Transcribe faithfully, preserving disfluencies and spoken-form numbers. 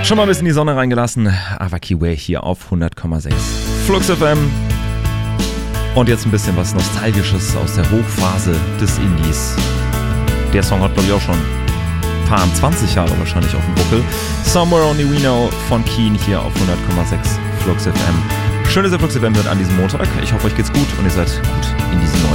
Schon mal ein bisschen die Sonne reingelassen. Avaki Way hier auf hundert Komma sechs Flux F M. Und jetzt ein bisschen was Nostalgisches aus der Hochphase des Indies. Der Song hat, glaube ich, auch schon ein paar zwanzig Jahre wahrscheinlich auf dem Buckel. Somewhere Only We Know von Keen hier auf hundert Komma sechs Flux F M. Schön, dass ihr Flux F M hört an diesem Montag. Ich hoffe, euch geht's gut und ihr seid gut in diesem neuen